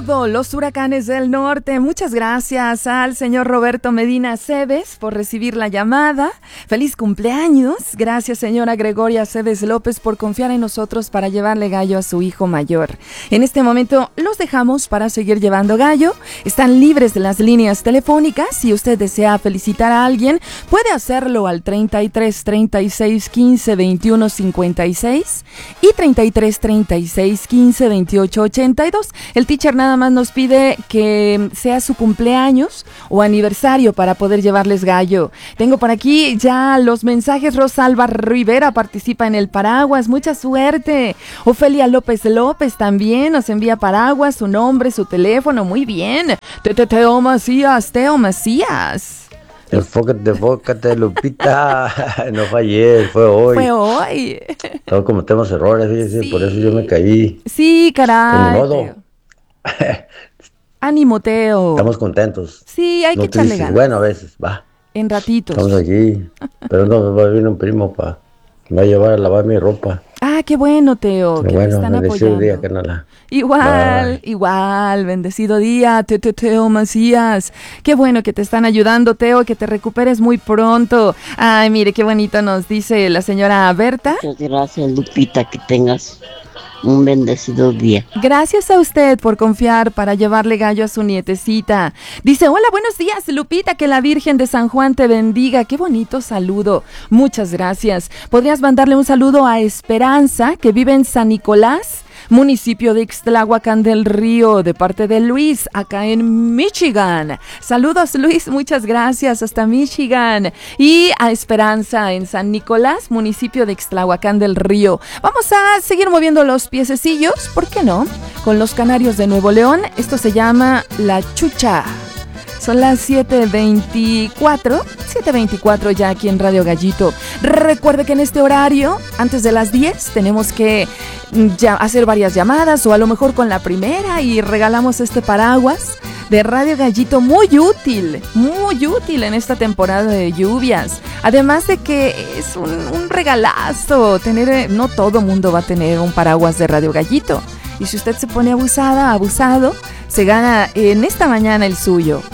todos los huracanes del norte. Muchas gracias al señor Roberto Medina Cebes por recibir la llamada. Feliz cumpleaños. Gracias, señora Gregoria Cebes López, por confiar en nosotros para llevarle gallo a su hijo mayor. En este momento los dejamos para seguir llevando gallo. Están libres de las líneas telefónicas. Si usted desea felicitar a alguien, puede hacerlo al 33 36 15 21 56 y 33 36 15 28 82. El teacher nada más nos pide que sea su cumpleaños o aniversario para poder llevarles gallo. Tengo por aquí ya los mensajes. Rosalba Rivera participa en el paraguas. Mucha suerte. Ofelia López López también nos envía paraguas, su nombre, su teléfono. Muy bien. Teo Macías. Enfócate, Lupita. No fue ayer, fue hoy. Fue hoy. Todos cometemos errores, fíjese, sí. Por eso yo me caí. Sí, caray. Ni modo. Ánimo, Teo. Estamos contentos. Sí, hay que echarle ganas. Bueno, a veces, va. En ratitos. Estamos aquí. Pero no, va a venir un primo me va a llevar a lavar mi ropa. Ah, qué bueno, Teo. Que bueno, te están apoyando. Día, carnala. Igual, bendecido día, Teo Macías. Qué bueno que te están ayudando, Teo, que te recuperes muy pronto. Ay, mire, qué bonito nos dice la señora Berta. Muchas gracias, Lupita, que tengas un bendecido día. Gracias a usted por confiar para llevarle gallo a su nietecita. Dice, hola, buenos días, Lupita, que la Virgen de San Juan te bendiga. Qué bonito saludo. Muchas gracias. ¿Podrías mandarle un saludo a Esperanza, que vive en San Nicolás, municipio de Ixtlahuacán del Río, de parte de Luis, acá en Michigan? Saludos, Luis, muchas gracias, hasta Michigan. Y a Esperanza en San Nicolás, municipio de Ixtlahuacán del Río. Vamos a seguir moviendo los piececillos, ¿por qué no? Con los Canarios de Nuevo León. Esto se llama La Chucha. Son las 7:24 ya aquí en Radio Gallito. Recuerde que en este horario, antes de las 10, tenemos que ya hacer varias llamadas, o a lo mejor con la primera, y regalamos este paraguas de Radio Gallito, muy útil en esta temporada de lluvias. Además de que es un regalazo tener, no todo mundo va a tener un paraguas de Radio Gallito. Y si usted se pone abusado, se gana en esta mañana el suyo.